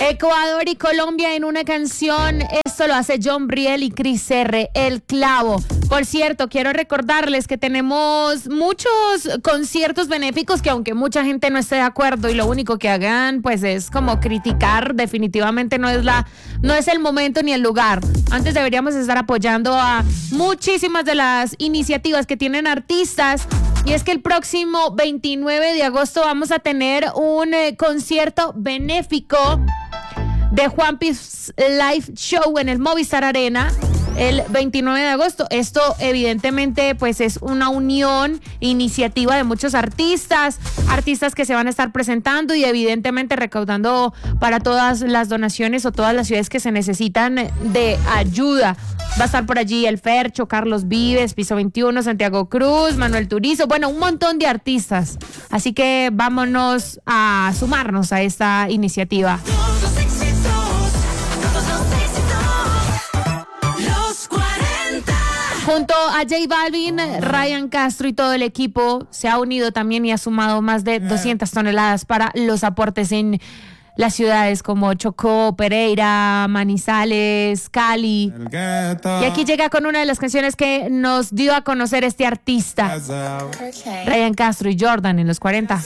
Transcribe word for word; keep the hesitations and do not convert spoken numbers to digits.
Ecuador y Colombia en una canción. Esto lo hace John Briel y Cris R, El Clavo. Por cierto, quiero recordarles que tenemos muchos conciertos benéficos que aunque mucha gente no esté de acuerdo y lo único que hagan pues es como criticar, definitivamente no es la, no es el momento ni el lugar. Antes deberíamos estar apoyando a muchísimas de las iniciativas que tienen artistas. Y es que el próximo veintinueve de agosto vamos a tener un eh, concierto benéfico de Juan Piz Live Show en el Movistar Arena el veintinueve de agosto. Esto evidentemente pues es una unión, iniciativa de muchos artistas, artistas que se van a estar presentando y evidentemente recaudando para todas las donaciones o todas las ciudades que se necesitan de ayuda. Va a estar por allí El Fercho, Carlos Vives, Piso veintiuno, Santiago Cruz, Manuel Turizo, bueno, un montón de artistas. Así que vámonos a sumarnos a esta iniciativa. Junto a J Balvin, Ryan Castro y todo el equipo se ha unido también y ha sumado más de doscientas toneladas para los aportes en las ciudades como Chocó, Pereira, Manizales, Cali. Y aquí llega con una de las canciones que nos dio a conocer este artista, Ryan Castro y Jordan en los cuarenta.